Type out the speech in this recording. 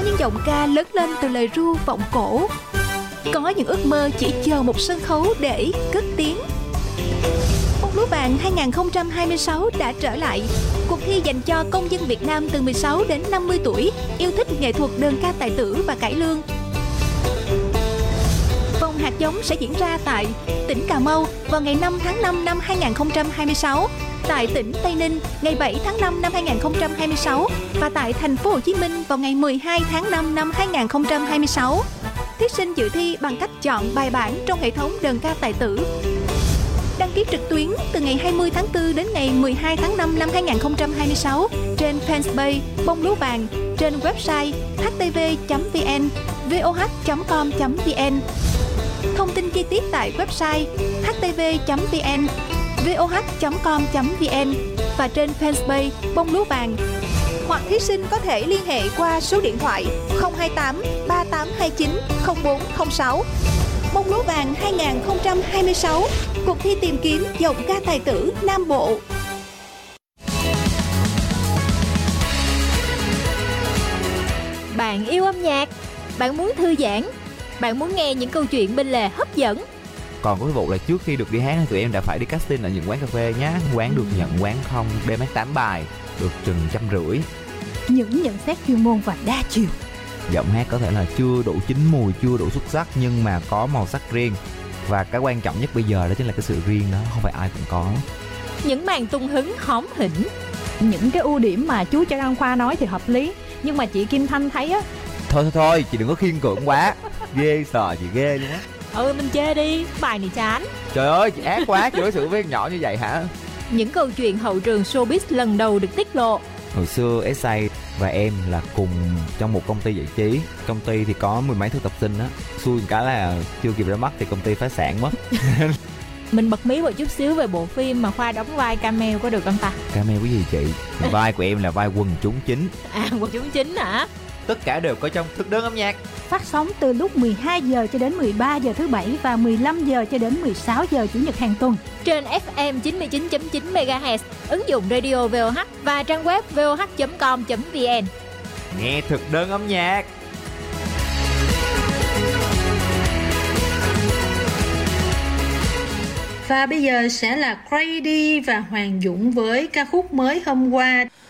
những giọng ca lớn lên từ lời ru vọng cổ. Có những ước mơ chỉ chờ một sân khấu để cất tiếng. Bông lúa vàng 2026 đã trở lại. Cuộc thi dành cho công dân Việt Nam từ 16 đến 50 tuổi yêu thích nghệ thuật đơn ca tài tử và cải lương. Vòng hạt giống sẽ diễn ra tại tỉnh Cà Mau vào ngày 5 tháng 5 năm 2026, tại tỉnh Tây Ninh ngày 7 tháng 5 năm 2026 và tại thành phố Hồ Chí Minh vào ngày 12 tháng 5 năm 2026. Thí sinh dự thi bằng cách chọn bài bản trong hệ thống đơn ca tài tử. Đăng ký trực tuyến từ ngày 20 tháng 4 đến ngày 12 tháng 5 năm 2026 trên fanpage Bông Lúa Vàng, trên website htv.vn, voh.com.vn. Thông tin chi tiết tại website htv.vn, voh.com.vn và trên fanpage Bông Lúa Vàng. Hoặc thí sinh có thể liên hệ qua số điện thoại 028 3829 0406. Bông Lúa Vàng 2026, cuộc thi tìm kiếm giọng ca tài tử Nam Bộ. Bạn yêu âm nhạc, bạn muốn thư giãn, bạn muốn nghe những câu chuyện bên lề hấp dẫn. Còn có cái vụ là trước khi được đi hát tụi em đã phải đi casting ở những quán cà phê nhá. Quán được nhận, quán không. BMX 8 bài được chừng 150. Những nhận xét chuyên môn và đa chiều. Giọng hát có thể là chưa đủ chín mùi, chưa đủ xuất sắc nhưng mà có màu sắc riêng. Và cái quan trọng nhất bây giờ đó chính là cái sự riêng đó, không phải ai cũng có. Những màn tung hứng hóm hỉnh. Những cái ưu điểm mà chú Trần Đăng Khoa nói thì hợp lý, nhưng mà chị Kim Thanh thấy á, Thôi chị đừng có khiên cưỡng quá. Ghê, sợ chị ghê luôn á. Mình chê đi, bài này chán. Trời ơi, chị ác quá, chị đối xử với nhỏ như vậy hả? Những câu chuyện hậu trường showbiz lần đầu được tiết lộ. Hồi xưa SA và em là cùng trong một công ty giải trí. Công ty thì có 10 mấy thực tập sinh á. Xui một cái là chưa kịp ra mắt thì công ty phá sản mất. Mình bật mí một chút xíu về bộ phim mà Khoa đóng vai cameo có được không ta? Cameo cái gì chị? Vai của em là vai quần chúng chính. À, quần chúng chính hả? Tất cả đều có trong thực đơn âm nhạc. phát sóng từ lúc 12 giờ cho đến 13 giờ thứ Bảy và 15 giờ cho đến 16 giờ Chủ nhật hàng tuần. Trên FM 99.9 MHz, ứng dụng radio VOH và trang web voh.com.vn. Nghe thực đơn âm nhạc. Và bây giờ sẽ là Grady và Hoàng Dũng với ca khúc mới hôm qua.